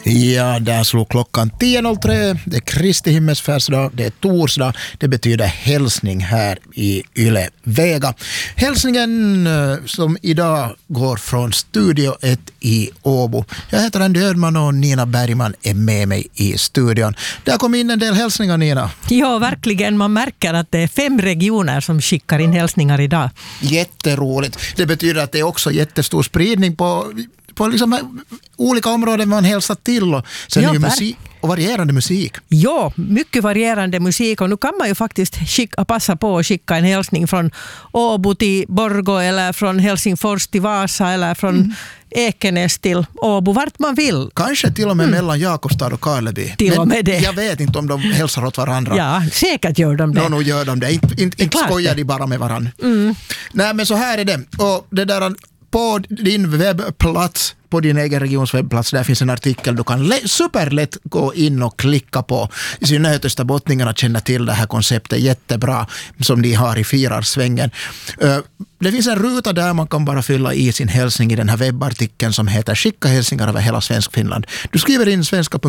Ja, där slog klockan 10.03. Det är Kristi himmelsfärdsdag, det är torsdag. Det betyder hälsning här i Yle Vega. Hälsningen som idag går från Studio 1 i Åbo. Jag heter Andy Ödman och Nina Bergman är med mig i studion. Där kom in en del hälsningar, Nina. Ja, verkligen. Man märker att det är 5 regioner som skickar in hälsningar idag. Jätteroligt. Det betyder att det är också jättestor spridning på liksom olika områden man hälsar till. Och sen är ju musik och varierande musik. Ja, mycket varierande musik. Och nu kan man ju faktiskt passa på att skicka en hälsning från Åbo till Borgå eller från Helsingfors till Vasa eller från Ekenäs till Åbo, vart man vill. Kanske till och med mellan Jakobstad och Karleby. Till och med det. Jag vet inte om de hälsar åt varandra. Ja, säkert gör de det. Nog gör de det. Inte skojar de bara med varandra. Nej, men så här är det. Och det där på din webbplats, på din egen regions webbplats, där finns en artikel du kan superlätt gå in och klicka på. I synnerhet österbottningarna känner till det här konceptet jättebra som de har i Firarsvängen. Det finns en ruta där man kan bara fylla i sin hälsning i den här webbartikeln som heter Skicka hälsningar över hela Svenskfinland. Du skriver in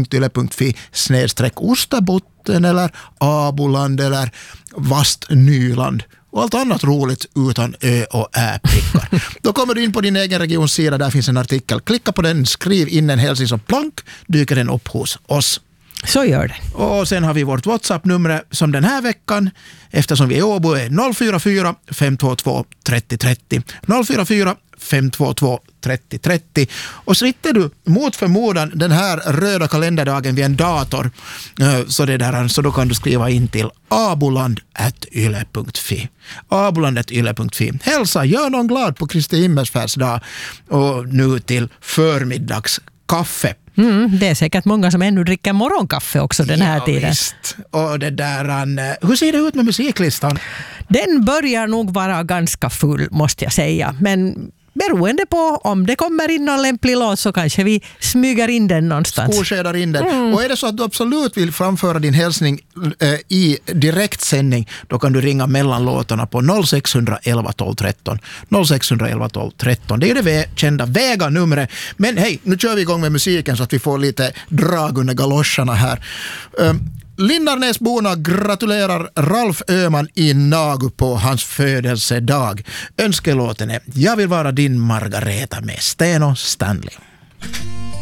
svenska.yle.fi/Osterbotten eller Aboland eller Vastnyland och allt annat roligt utan ö och ä-prickar. Då kommer du in på din egen regionsida, där finns en artikel. Klicka på den, skriv in en hälsning som plank, dyker den upp hos oss. Så gör det. Och sen har vi vårt WhatsApp-nummer som den här veckan, eftersom vi är i Åbo, är 044 522 30 30. 044 522 30 30. Och sitter du mot förmodan den här röda kalenderdagen vid en dator, så då kan du skriva in till aboland@yle.fi. aboland@yle.fi. Hälsa, gör någon glad på Kristi himmelsfärdsdag och nu till förmiddagskaffe. Det är säkert många som ännu dricker morgonkaffe också den här tiden. Visst. Och det där, hur ser det ut med musiklistan? Den börjar nog vara ganska full, måste jag säga. Men beroende på om det kommer in någon lämplig låt så kanske vi smyger in den någonstans. Skorsedar in den. Och är det så att du absolut vill framföra din hälsning i direktsändning, då kan du ringa mellan låtarna på 0611 12 13. 0611 12 13. Det är det kända Vega-numret. Men hej, nu kör vi igång med musiken så att vi får lite drag under galoscherna här. Lindarnäsborna gratulerar Ralf Öhman i Nagu på hans födelsedag. Önskelåten är Jag vill vara din Margareta med Sten och Stanley.